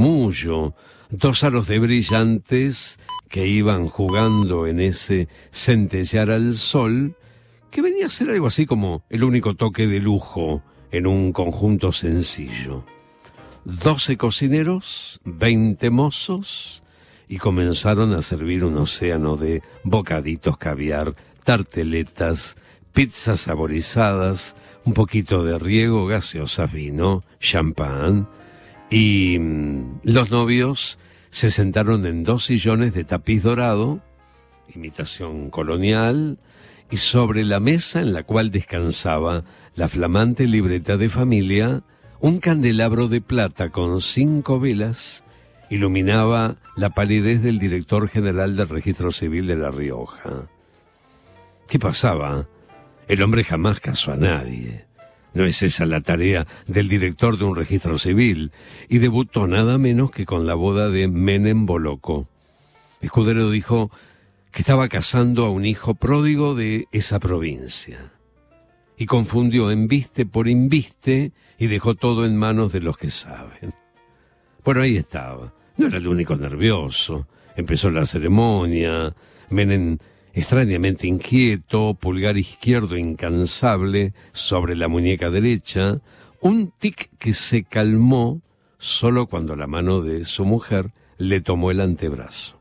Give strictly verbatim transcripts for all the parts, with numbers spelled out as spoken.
murmullo, dos aros de brillantes que iban jugando en ese centellear al sol, que venía a ser algo así como el único toque de lujo en un conjunto sencillo. Doce cocineros, veinte mozos, y comenzaron a servir un océano de bocaditos caviar, tarteletas, pizzas saborizadas, un poquito de riego, gaseosa, vino, champán, y mmm, los novios se sentaron en dos sillones de tapiz dorado, imitación colonial, y sobre la mesa en la cual descansaba la flamante libreta de familia, un candelabro de plata con cinco velas iluminaba la palidez del director general del Registro Civil de La Rioja. ¿Qué pasaba? El hombre jamás casó a nadie. No es esa la tarea del director de un registro civil, y debutó nada menos que con la boda de Menem Boloco. Escudero dijo que estaba casando a un hijo pródigo de esa provincia, y confundió embiste por inviste y dejó todo en manos de los que saben. Bueno, ahí estaba. No era el único nervioso. Empezó la ceremonia. Menem, extrañamente inquieto, pulgar izquierdo incansable sobre la muñeca derecha, un tic que se calmó solo cuando la mano de su mujer le tomó el antebrazo.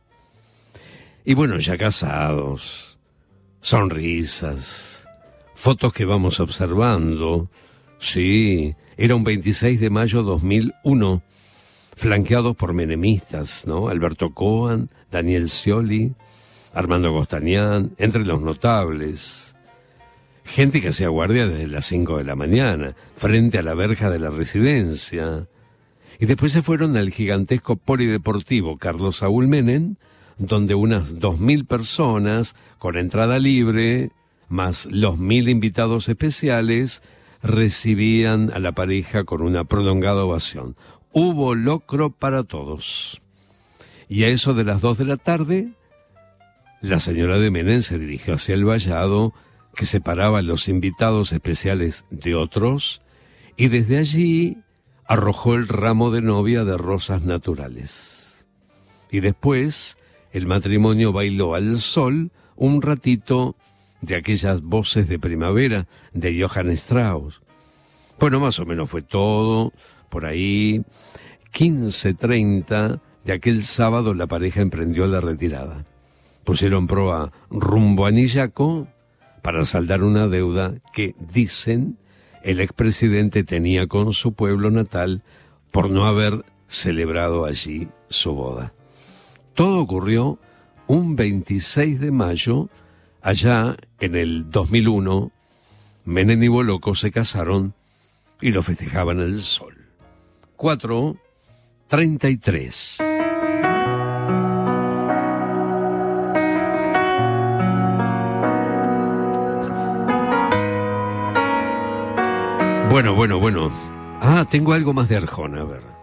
Y bueno, ya casados, sonrisas, fotos que vamos observando. Sí, era un veintiséis de mayo dos mil uno, flanqueados por menemistas, ¿no? Alberto Coan, Daniel Scioli, Armando Costañán, entre los notables. Gente que hacía guardia desde las cinco de la mañana, frente a la verja de la residencia. Y después se fueron al gigantesco polideportivo Carlos Saúl Menem, donde unas dos mil personas, con entrada libre, más los mil invitados especiales, recibían a la pareja con una prolongada ovación. Hubo locro para todos. Y a eso de las dos de la tarde, la señora de Menem se dirigió hacia el vallado que separaba a los invitados especiales de otros, y desde allí arrojó el ramo de novia de rosas naturales. Y después el matrimonio bailó al sol un ratito de aquellas voces de primavera de Johann Strauss. Bueno, más o menos fue todo. Por ahí, quince treinta de aquel sábado, la pareja emprendió la retirada. Pusieron proa rumbo a Nillaco para saldar una deuda que, dicen, el expresidente tenía con su pueblo natal por no haber celebrado allí su boda. Todo ocurrió un veintiséis de mayo, allá en el dos mil uno. Menem y Boloco se casaron y lo festejaban al sol. cuatro treinta y tres. Bueno, bueno, bueno. Ah, tengo algo más de Arjona, a ver.